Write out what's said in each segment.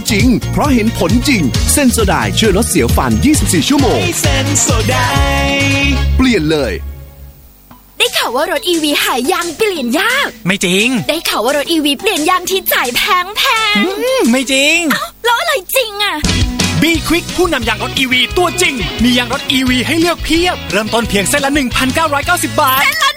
จริงเพราะเห็นผลจริงเซนโซไดช่วยลดเสียวฟัน24ชั่วโมงเซนโซไดเปลี่ยนเลยได้ข่าวว่ารถ EV หายางเปลี่ยนยากไม่จริงได้ข่าวว่ารถ EV เปลี่ยนยางที่จ่ายแพงไม่จริงแล้วอะไรจริงอ่ะ B-Quick ผู้นำยางรถ EV ตัวจริงมียางรถ EV ให้เลือกเพียบเริ่มต้นเพียงเส้นละ 1,990 บาทเส้นละ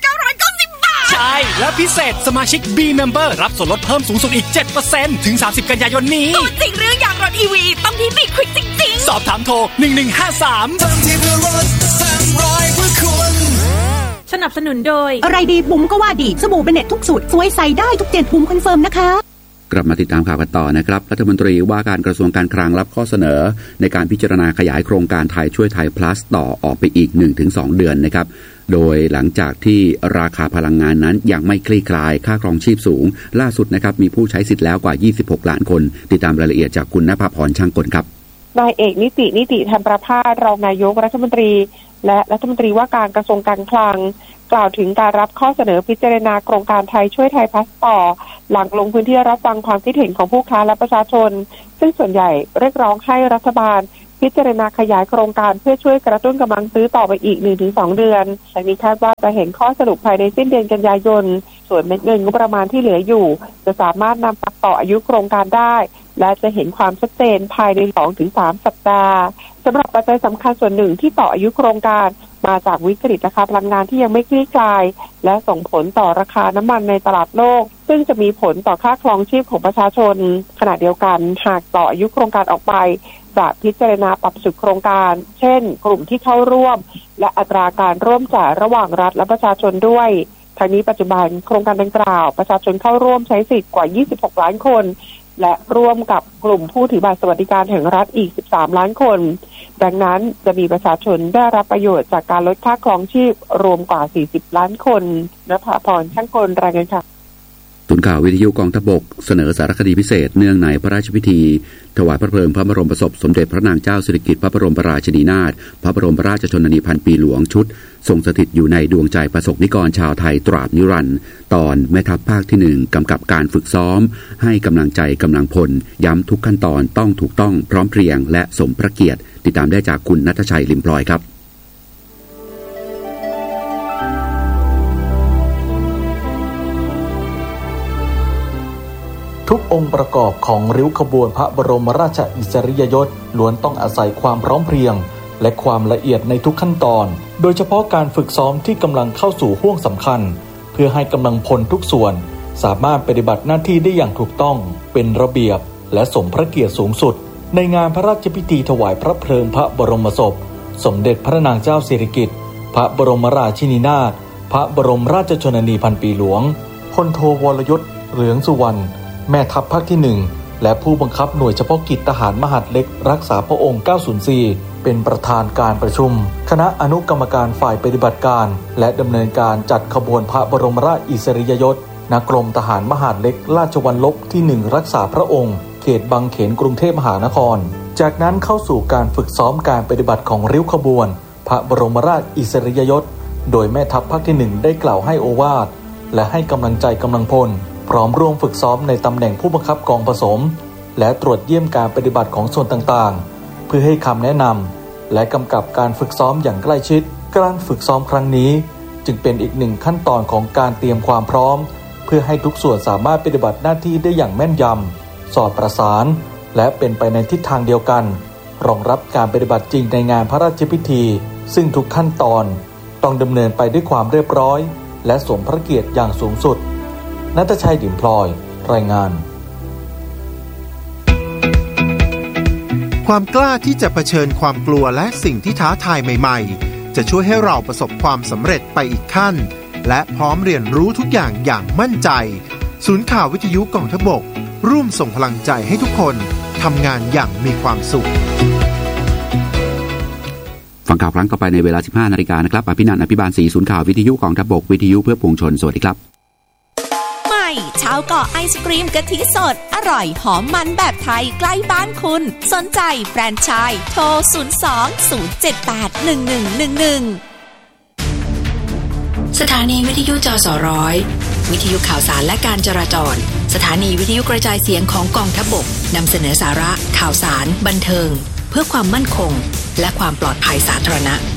1,990 บาทใช่และพิเศษสมาชิก B-Member รับส่วนลดเพิ่มสูงสุดอีก 7% ถึง 30 กันยายนนี้ตัวจริงเรื่องยางรถ EV ต้องที่ B-Quick จริงๆสอบถามโทร1153 ทำที่เพื่อรถ300เพื่อคุณสนับสนุนโดยอะไรดีบุ๋มก็ว่าดีสบู่เบเน็ตทุกสูตรสวยใส่ได้ทุกเจ็ดบุ๋มคอนเฟิร์มนะคะกลับมาติดตามข่าวกันต่อนะครับรัฐมนตรีว่าการกระทรวงการคลังรับข้อเสนอในการพิจารณาขยายโครงการไทยช่วยไทย plus ต่อออกไปอีก 1-2 เดือนนะครับโดยหลังจากที่ราคาพลังงานนั้นยังไม่คลี่คลายค่าครองชีพสูงล่าสุดนะครับมีผู้ใช้สิทธิ์แล้วกว่า26ล้านคนติดตามรายละเอียดจากคุณณภพรช่างกลครับนายเอกนิติธรรมประภาสรองนายกรัฐมนตรีและรัฐมนตรีว่าการกระทรวงการคลังกล่าวถึงการรับข้อเสนอพิจารณาโครงการไทยช่วยไทยพาสปอร์ตหลังลงพื้นที่รับฟังความคิดเห็นของผู้ค้าและประชาชนซึ่งส่วนใหญ่เรียกร้องให้รัฐบาลพิจารณาขยายโครงการเพื่อช่วยกระตุ้นกำลังซื้อต่อไปอีก 1-2 เดือนแต่นี้คาดว่าจะเห็นข้อสรุปภายในสิ้นเดือนกันยายนส่วนเม็ดเงินงบประมาณที่เหลืออยู่จะสามารถนำไปต่ออายุโครงการได้และจะเห็นความชัดเจนภายใน 2-3 สัปดาห์สำหรับปัจจัยสำคัญส่วนหนึ่งที่ต่ออายุโครงการมาจากวิกฤตราคาพลังงานที่ยังไม่คลี่คลายและส่งผลต่อราคาน้ำมันในตลาดโลกซึ่งจะมีผลต่อค่าครองชีพของประชาชนขณะเดียวกันหากต่ออายุโครงการออกไปจะพิจารณาปรับสุดโครงการเช่นกลุ่มที่เข้าร่วมและอัตราการร่วมจ่ายระหว่างรัฐและประชาชนด้วยทางนี้ปัจจุบันโครงการดังกล่าวประชาชนเข้าร่วมใช้สิทธิ์กว่า26ล้านคนและร่วมกับกลุ่มผู้ถือบัตรสวัสดิการแห่งรัฐอีก13ล้านคนดังนั้นจะมีประชาชนได้รับประโยชน์จากการลดค่าครองชีพรวมกว่า40ล้านคนณภพรช่างกลรายงานค่ะศูนย์ข่าววิทยุกองทัพบกเสนอสารคดีพิเศษเนื่องในพระราชพิธีถวายพระเพลิงพระบรมศพสมเด็จพระนางเจ้าสิริกิติ์พระบรมราชินีนาถพระบรมราชชนนีพันปีหลวงชุดทรงสถิตอยู่ในดวงใจประสบนิกรชาวไทยตราบนิรันดร์ตอนแม่ทัพภาคที่1กำกับการฝึกซ้อมให้กำลังใจกำลังพลย้ำทุกขั้นตอนต้องถูกต้องพร้อมเพรียงและสมพระเกียรติติดตามได้จากคุณณัฐชัยลิมพลอยครับทุกองค์ประกอบของริ้วขบวนพระบรมราชอิสริยยศล้วนต้องอาศัยความพร้อมเพรียงและความละเอียดในทุกขั้นตอนโดยเฉพาะการฝึกซ้อมที่กำลังเข้าสู่ห่วงสำคัญเพื่อให้กำลังพลทุกส่วนสามารถปฏิบัติหน้าที่ได้อย่างถูกต้องเป็นระเบียบและสมพระเกียรติสูงสุดในงานพระราชพิธีถวายพระเพลิงพระบรมศพสมเด็จพระนางเจ้าสิริกิติ์พระบรมราชินีนาถพระบรมราชชนนีพันปีหลวงพลโทวรยุทธเหลืองสุวรรณแม่ทัพภาคที่1และผู้บังคับหน่วยเฉพาะกิจทหารมหาดเล็กรักษาพระองค์904เป็นประธานการประชุมคณะอนุกรรมการฝ่ายปฏิบัติการและดำเนินการจัดขบวนพระบรมราชอิสริยยศณกรมทหารมหาดเล็กราชวัลลบที่1รักษาพระองค์เขตบางเขนกรุงเทพมหานครจากนั้นเข้าสู่การฝึกซ้อมการปฏิบัติของริ้วขบวนพระบรมราชอิสริยยศโดยแม่ทัพภาคที่1ได้กล่าวให้โอวาทและให้กำลังใจกำลังพลพร้อมร่วมฝึกซ้อมในตำแหน่งผู้บังคับกองผสมและตรวจเยี่ยมการปฏิบัติของส่วนต่างๆเพื่อให้คำแนะนำและกำกับการฝึกซ้อมอย่างใกล้ชิดการฝึกซ้อมครั้งนี้จึงเป็นอีกหนึ่งขั้นตอนของการเตรียมความพร้อมเพื่อให้ทุกส่วนสามารถปฏิบัติหน้าที่ได้อย่างแม่นยำสอดประสานและเป็นไปในทิศทางเดียวกันรองรับการปฏิบัติจริงในงานพระราชพิธีซึ่งทุกขั้นตอนต้องดำเนินไปด้วยความเรียบร้อยและสมพระเกียรติอย่างสูงสุดณัฐชัยดิมพลอยรายงานความกล้าที่จะเผชิญความกลัวและสิ่งที่ท้าทายใหม่ๆจะช่วยให้เราประสบความสำเร็จไปอีกขั้นและพร้อมเรียนรู้ทุกอย่างอย่างมั่นใจศูนย์ข่าววิทยุกองทัพบกร่วมส่งพลังใจให้ทุกคนทำงานอย่างมีความสุขฟังข่าวครั้งต่อไปในเวลา 15 นาฬิกานะครับอภินันท์ อภิบาลศรีศูนย์ข่าววิทยุกองทัพบกวิทยุเพื่อปวงชนสวัสดีครับชาวเกาะไอศกรีมกะทิสดอร่อยหอมมันแบบไทยใกล้บ้านคุณสนใจแฟรนไชส์โทร02-078-1111 สถานีวิทยุจส.100วิทยุข่าวสารและการจราจรสถานีวิทยุกระจายเสียงของกองทัพบกนำเสนอสาระข่าวสารบันเทิงเพื่อความมั่นคงและความปลอดภัยสาธารณะ